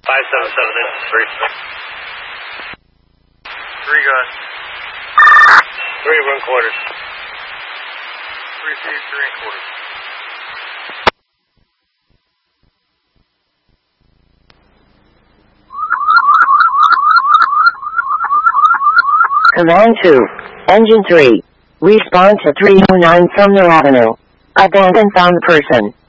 577 3 guns. 3 1/4. 3 feet, 3 1/4. Command 2. Engine 3. Respond to 309 Sumner Avenue. Abandon found person.